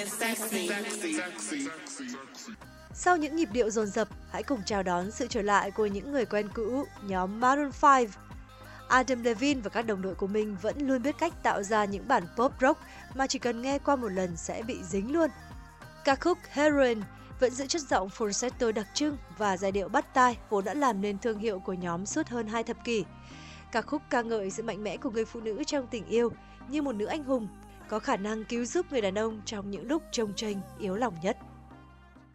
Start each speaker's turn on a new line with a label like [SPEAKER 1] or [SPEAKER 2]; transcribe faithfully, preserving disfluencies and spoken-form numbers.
[SPEAKER 1] Sau những nhịp điệu dồn dập, hãy cùng chào đón sự trở lại của những người quen cũ, nhóm Maroon năm. Adam Levine và các đồng đội của mình vẫn luôn biết cách tạo ra những bản pop rock mà chỉ cần nghe qua một lần sẽ bị dính luôn. Ca khúc Heroin vẫn giữ chất giọng falsetto đặc trưng và giai điệu bắt tai vốn đã làm nên thương hiệu của nhóm suốt hơn hai thập kỷ. Ca khúc ca ngợi sự mạnh mẽ của người phụ nữ trong tình yêu như một nữ anh hùng, có khả năng cứu giúp người đàn ông trong những lúc chông chênh, yếu lòng nhất.